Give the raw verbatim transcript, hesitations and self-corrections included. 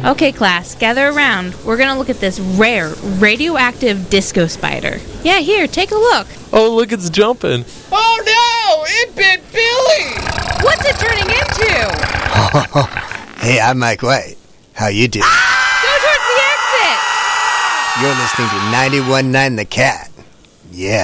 Okay, class, gather around. We're gonna look at this rare, radioactive disco spider. Yeah, here, take a look. Oh, look, it's jumping. Oh no! It bit Billy! What's it turning into? Hey, I'm Mike White. How you doing? Go towards the exit! You're listening to ninety-one point nine The Cat. Yeah.